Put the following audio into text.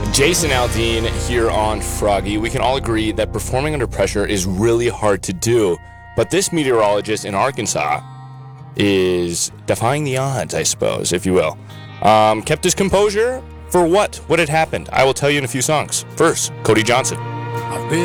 Jason Aldean here on Froggy. We can all agree that performing under pressure is really hard to do, but this meteorologist in Arkansas is defying the odds, I suppose, if you will. Kept his composure for what had happened. I will tell you in a few songs. First, Cody Johnson. I've been